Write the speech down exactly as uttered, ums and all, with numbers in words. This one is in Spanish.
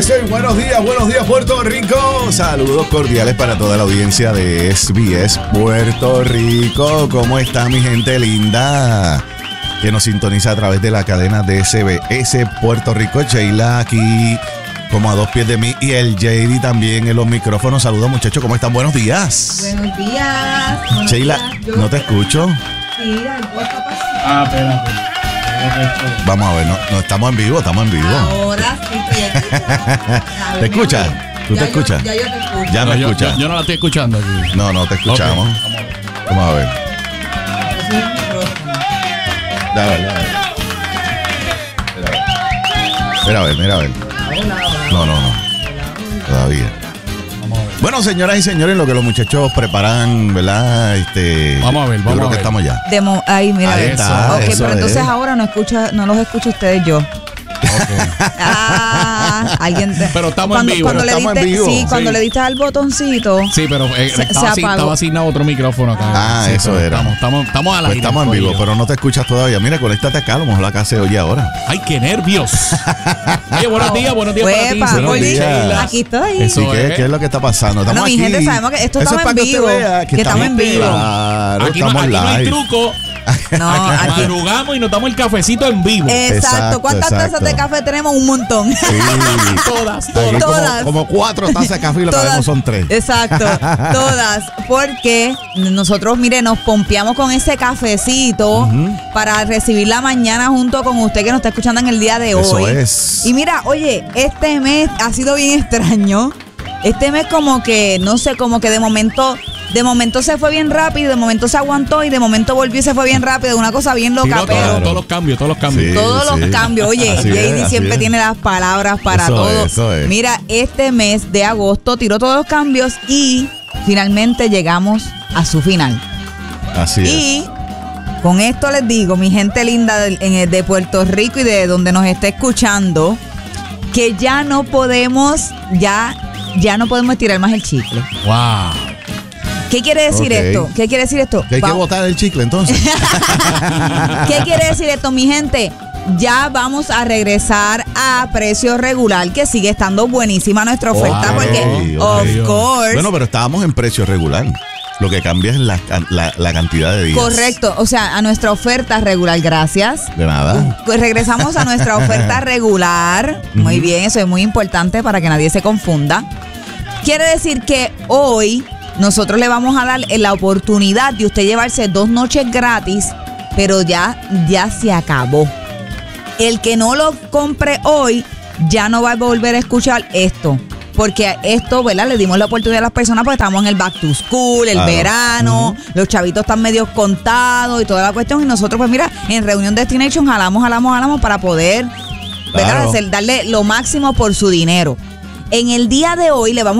dicen? Buenos días, buenos días Puerto Rico. Saludos cordiales para toda la audiencia de S B S Puerto Rico. ¿Cómo está mi gente linda? Que nos sintoniza a través de la cadena de S B S Puerto Rico. Sheila aquí como a dos pies de mí y el J D también en los micrófonos. Saludos muchachos, ¿cómo están? Buenos días. Buenos días. Buenos Sheila, días. Yo... ¿no te escucho? Sí, algo está pasando. Ah, espérate. Vamos a ver, no, no estamos en vivo, estamos en vivo. Ahora sí estoy escuchando. ¿Te escuchas? ¿Tú Ya te yo- escuchas? Ya yo te escucho. Ya me yo, escuchas. yo- yo no la estoy escuchando aquí. No, no te escuchamos. Ok, vamos a ver. Vamos a ver. Ese es el micrófono. Dale, dale. Mira a ver, mira a ver. Hola, hola. No, no, no. Todavía. Vamos a ver. Bueno, señoras y señores, lo que los muchachos preparan, ¿verdad? Este, Vamos a ver, yo vamos creo a que ver. estamos ya. Demo, ahí, mira. Ahí eso. está, Ok, eso pero entonces es. ahora no escucha, no los escucho ustedes yo. Ok. Ah, alguien te- Pero estamos en cuando, vivo, Cuando pero le estamos en diste, vivo. Sí, cuando Sí. le diste al botoncito. Sí, pero eh, Se- estaba, se asi- apagó. estaba asignado otro micrófono acá. Ah, Sí, eso pero era. Estamos, estamos, estamos al Pues aire, estamos en vivo, corillo. pero no te escuchas todavía. Mira, conéctate acá, a lo mejor acá se oye ahora. ¡Ay, qué nervios! Oye, buenos días, buenos días para ti. Huepa, señor buenos días. Sheila. Aquí estoy. Eso ¿Y qué, es. qué es lo que está pasando? Estamos No, mi aquí. gente, sabemos que esto Eso estamos es para en que usted vivo, vea que estamos en vivo. Claro, Aquí, no, estamos aquí no hay live. truco. No, Aquí aquí. madrugamos y nos damos el cafecito en vivo. Exacto. Exacto, ¿Cuántas exacto. tazas de café tenemos? Un montón. Sí. Todas, Aquí todas. como- Todas. Como, cuatro tazas de café y lo que Todas. vemos son tres. Exacto, todas. Porque nosotros, mire, nos pompeamos con ese cafecito Ujú. para recibir la mañana junto con usted que nos está escuchando en el día de Eso hoy. es. Y mira, oye, este mes ha sido bien extraño. Este mes como que, no sé, como que de momento, de momento se fue bien rápido, de momento se aguantó y de momento volvió y se fue bien rápido. Una cosa bien loca, Tiró pero... todo- todos los cambios, todos los cambios. Sí. Todos los cambios. Oye, Así J D es, así siempre es. tiene las palabras para Eso todo. es, eso es. Mira, este mes de agosto tiró todos los cambios y finalmente llegamos a su final. Así es. Y con esto les digo, mi gente linda de, en- de Puerto Rico y de donde nos esté escuchando, que ya no podemos, ya, ya no podemos estirar más el chicle. Wow. ¿Qué quiere decir Ok. esto? ¿Qué quiere decir esto? Que hay que Va- botar el chicle entonces. ¿Qué quiere decir esto, mi gente? Ya vamos a regresar a precio regular, que sigue estando buenísima nuestra oferta, Ok, porque, ok. of course, Bueno, pero estábamos en precio regular. Lo que cambia es la, la, la cantidad de días. correcto, o sea, a nuestra oferta regular, gracias. De nada. Pues regresamos a nuestra oferta regular. Muy Ujú. bien, eso es muy importante para que nadie se confunda. Quiere decir que hoy nosotros le vamos a dar la oportunidad de usted llevarse dos noches gratis, pero ya, ya se acabó. El que no lo compre hoy ya no va a volver a escuchar esto. Porque esto, ¿verdad? Le dimos la oportunidad a las personas porque estamos en el back to school, el Claro. verano, los chavitos están medio contados y toda la cuestión. Y nosotros, pues mira, en Reunión Destination jalamos, jalamos, jalamos para poder, ¿verdad? Claro. Hacer- darle lo máximo por su dinero. En el día de hoy le vamos